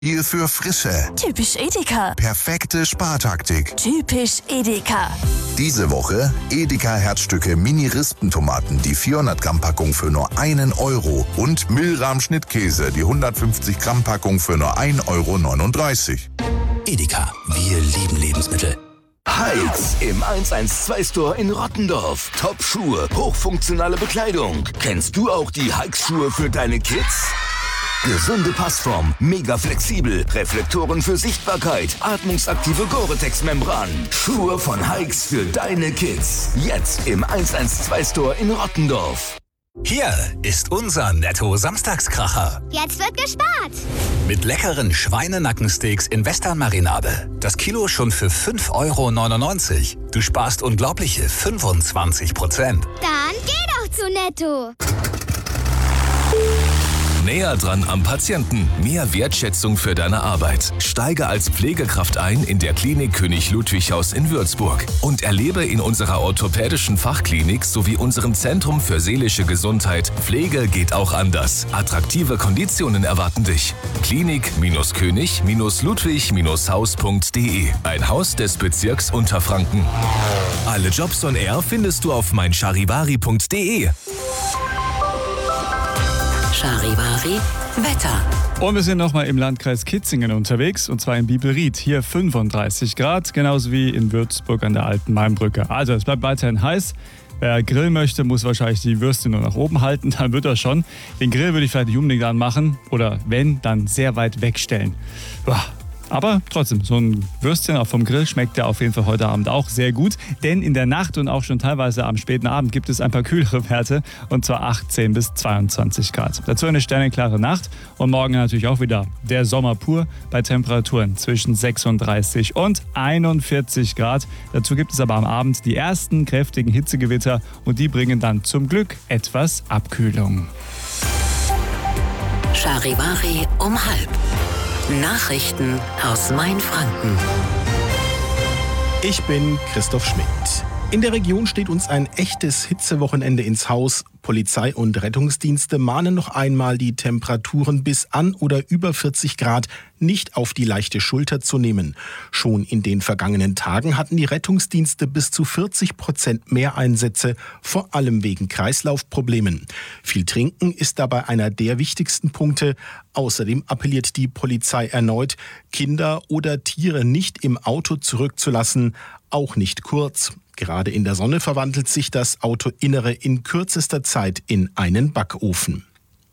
Viel für Frische. Typisch Edeka. Perfekte Spartaktik. Typisch Edeka. Diese Woche Edeka Herzstücke Mini-Rispentomaten, die 400 Gramm Packung für nur 1 Euro und Milram-Schnittkäse, die 150 Gramm Packung für nur 1,39 Euro. Edeka, wir lieben Lebensmittel. Hikes im 112-Store in Rottendorf. Top-Schuhe, hochfunktionale Bekleidung. Kennst du auch die Hikes-Schuhe für deine Kids? Gesunde Passform, mega flexibel, Reflektoren für Sichtbarkeit, atmungsaktive Gore-Tex-Membran. Schuhe von Hikes für deine Kids. Jetzt im 112-Store in Rottendorf. Hier ist unser Netto-Samstagskracher. Jetzt wird gespart. Mit leckeren Schweinenackensteaks in Western-Marinade. Das Kilo schon für 5,99 €. Du sparst unglaubliche 25%. Dann geh doch zu Netto. Näher dran am Patienten. Mehr Wertschätzung für deine Arbeit. Steige als Pflegekraft ein in der Klinik König Ludwig Haus in Würzburg. Und erlebe in unserer orthopädischen Fachklinik sowie unserem Zentrum für seelische Gesundheit Pflege geht auch anders. Attraktive Konditionen erwarten dich. Klinik-König-Ludwig-Haus.de. Ein Haus des Bezirks Unterfranken. Alle Jobs on Air findest du auf meincharivari.de. Charivari Wetter. Und wir sind nochmal im Landkreis Kitzingen unterwegs, und zwar in Bibelried. Hier 35 Grad, genauso wie in Würzburg an der alten Mainbrücke. Also es bleibt weiterhin heiß. Wer grillen möchte, muss wahrscheinlich die Würste nur nach oben halten, dann wird er schon. Den Grill würde ich vielleicht nicht unbedingt anmachen oder wenn, dann sehr weit wegstellen. Aber trotzdem, so ein Würstchen auch vom Grill schmeckt ja auf jeden Fall heute Abend auch sehr gut. Denn in der Nacht und auch schon teilweise am späten Abend gibt es ein paar kühlere Werte. Und zwar 18 bis 22 Grad. Dazu eine sternenklare Nacht. Und morgen natürlich auch wieder der Sommer pur bei Temperaturen zwischen 36 und 41 Grad. Dazu gibt es aber am Abend die ersten kräftigen Hitzegewitter. Und die bringen dann zum Glück etwas Abkühlung. Charivari um 12:30. Nachrichten aus Mainfranken. Ich bin Christoph Schmidt. In der Region steht uns ein echtes Hitzewochenende ins Haus. Polizei und Rettungsdienste mahnen noch einmal, die Temperaturen bis an oder über 40 Grad nicht auf die leichte Schulter zu nehmen. Schon in den vergangenen Tagen hatten die Rettungsdienste bis zu 40% mehr Einsätze, vor allem wegen Kreislaufproblemen. Viel Trinken ist dabei einer der wichtigsten Punkte. Außerdem appelliert die Polizei erneut, Kinder oder Tiere nicht im Auto zurückzulassen, auch nicht kurz. Gerade in der Sonne verwandelt sich das Autoinnere in kürzester Zeit in einen Backofen.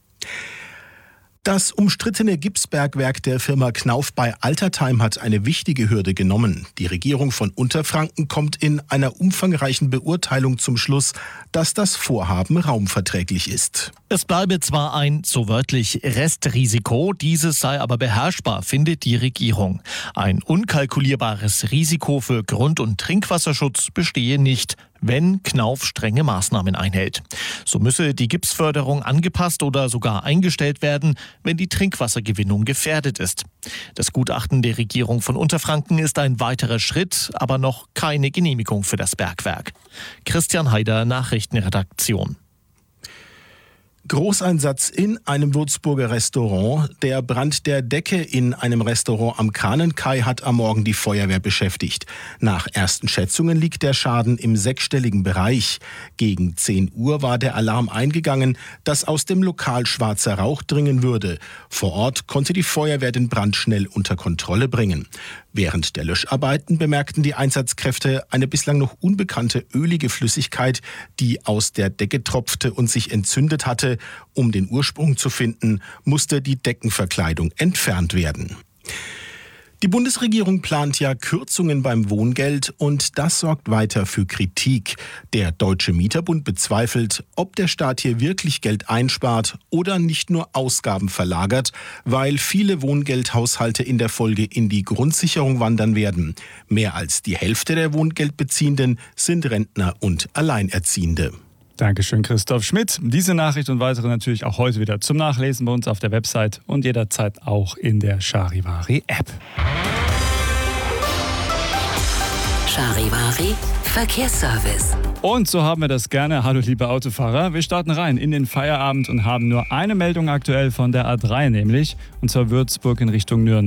Das umstrittene Gipsbergwerk der Firma Knauf bei Altertheim hat eine wichtige Hürde genommen. Die Regierung von Unterfranken kommt in einer umfangreichen Beurteilung zum Schluss, dass das Vorhaben raumverträglich ist. Es bleibe zwar ein, so wörtlich, Restrisiko, dieses sei aber beherrschbar, findet die Regierung. Ein unkalkulierbares Risiko für Grund- und Trinkwasserschutz bestehe nicht, wenn Knauf strenge Maßnahmen einhält. So müsse die Gipsförderung angepasst oder sogar eingestellt werden, wenn die Trinkwassergewinnung gefährdet ist. Das Gutachten der Regierung von Unterfranken ist ein weiterer Schritt, aber noch keine Genehmigung für das Bergwerk. Christian Haider, Nachrichtenredaktion. Großeinsatz in einem Würzburger Restaurant. Der Brand der Decke in einem Restaurant am Kahnenkai hat am Morgen die Feuerwehr beschäftigt. Nach ersten Schätzungen liegt der Schaden im sechsstelligen Bereich. Gegen 10 Uhr war der Alarm eingegangen, dass aus dem Lokal schwarzer Rauch dringen würde. Vor Ort konnte die Feuerwehr den Brand schnell unter Kontrolle bringen. Während der Löscharbeiten bemerkten die Einsatzkräfte eine bislang noch unbekannte ölige Flüssigkeit, die aus der Decke tropfte und sich entzündet hatte. Um den Ursprung zu finden, musste die Deckenverkleidung entfernt werden. Die Bundesregierung plant ja Kürzungen beim Wohngeld und das sorgt weiter für Kritik. Der Deutsche Mieterbund bezweifelt, ob der Staat hier wirklich Geld einspart oder nicht nur Ausgaben verlagert, weil viele Wohngeldhaushalte in der Folge in die Grundsicherung wandern werden. Mehr als die Hälfte der Wohngeldbeziehenden sind Rentner und Alleinerziehende. Dankeschön, Christoph Schmidt. Diese Nachricht und weitere natürlich auch heute wieder zum Nachlesen bei uns auf der Website und jederzeit auch in der Charivari-App. Charivari Verkehrsservice. Und so haben wir das gerne. Hallo liebe Autofahrer, wir starten rein in den Feierabend und haben nur eine Meldung aktuell von der A3 nämlich, und zwar Würzburg in Richtung Nürnberg.